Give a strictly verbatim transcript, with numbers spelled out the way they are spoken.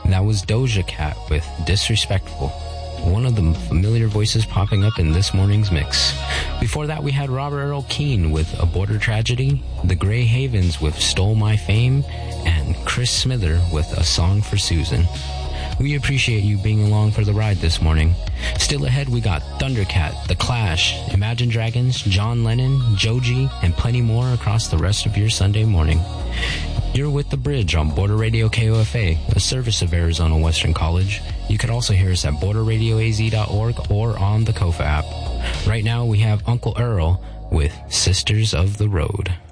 That was Doja Cat with Disrespectful, one of the familiar voices popping up in this morning's mix. Before that, we had Robert Earl Keen with A Border Tragedy, The Grey Havens with Stole My Fame, and Chris Smither with A Song for Susan. We appreciate you being along for the ride this morning. Still ahead, we got Thundercat, The Clash, Imagine Dragons, John Lennon, Joji, and plenty more across the rest of your Sunday morning. You're with The Bridge on Border Radio K O F A, a service of Arizona Western College. You can also hear us at border radio a z dot org or on the Kofa app. Right now, we have Uncle Earl with Sisters of the Road.